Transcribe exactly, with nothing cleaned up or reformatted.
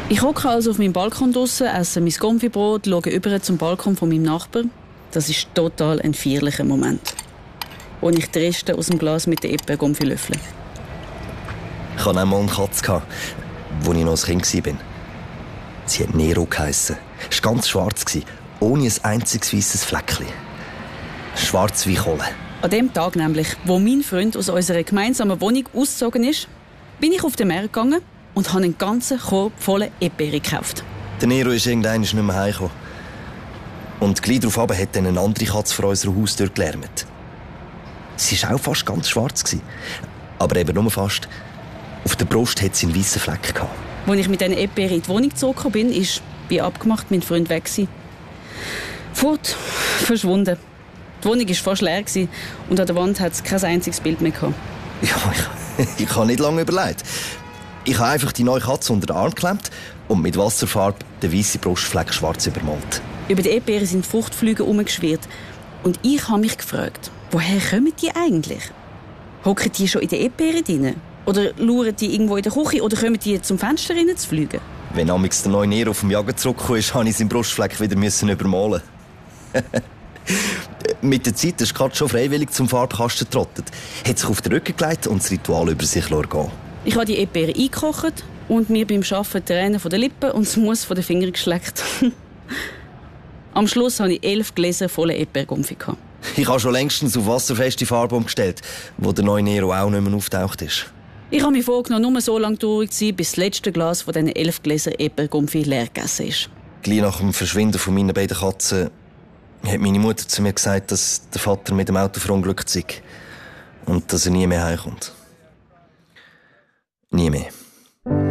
Ich hocke also auf meinem Balkon draussen, esse mein Konfibrot, schaue über zum Balkon von meinem Nachbarn. Das ist total ein feierlicher Moment, wo ich die Reste aus dem Glas mit den Erdbeergumpfi löffle. Ich hatte auch mal eine Katze, als ich noch ein Kind war. Sie hat Nero geheissen. Sie war ganz schwarz, ohne ein einziges weisses Fleckchen. Schwarz wie Kohle. An dem Tag nämlich, wo mein Freund aus unserer gemeinsamen Wohnung ausgezogen ist, bin ich auf den Markt gegangen und habe einen ganzen Korb voller Erdbeeren gekauft. Der Nero ist irgendwann nicht mehr heimgekommen. Und gleich darauf hat dann eine andere Katze vor unserer Haustür gelärmt. Sie war auch fast ganz schwarz. Aber eben nur fast. Auf der Brust hatte sie einen weißen Fleck. Als ich mit diesen Erdbeeren in die Wohnung zurückgekommen bin, ist, wie abgemacht, mein Freund weg gewesen. Fort, verschwunden. Die Wohnung war fast leer und an der Wand hatte es kein einziges Bild mehr gehabt. Ja, ich, ich habe nicht lange überlegt. Ich habe einfach die neue Katze unter den Arm geklemmt und mit Wasserfarbe den weißen Brustfleck schwarz übermalt. Über die Erdbeeren sind Fruchtflüge herumgeschwirrt. Und ich habe mich gefragt, woher kommen die eigentlich? Hocken die schon in den Erdbeeren drin? Oder lauern die irgendwo in der Küche? Oder kommen die zum Fenster rein zu fliegen? Wenn amix der neue Nero vom Jagen zurückgekommen ist, musste ich seinen Brustfleck wieder übermalen. Mit der Zeit ist Katze schon freiwillig zum Farbkasten getrottet, hat sich auf den Rücken gelegt und das Ritual über sich gehen. Ich habe die Erdbeeren eingekocht und mir beim Arbeiten Tränen von den Lippen und das Mus von den Fingern geschleckt. Am Schluss hatte ich elf Gläser voller Erdbeergumpfi. Ich habe schon längstens auf wasserfeste Farbe umgestellt, wo der neue Nero auch nicht mehr auftaucht ist. Ich habe mir vorgenommen, nur so lange traurig zu sein, bis das letzte Glas von diesen elf Gläsern Erdbeergumpfi leer gegessen ist. Gleich nach dem Verschwinden von meinen beiden Katzen hat meine Mutter zu mir gesagt, dass der Vater mit dem Auto verunglückt sei und dass er nie mehr heimkommt. Nie mehr.